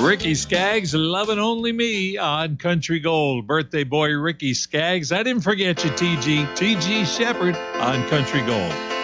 Ricky Skaggs, Lovin' Only Me on Country Gold. Birthday boy Ricky Skaggs. I didn't forget you, TG. TG Shepherd on Country Gold.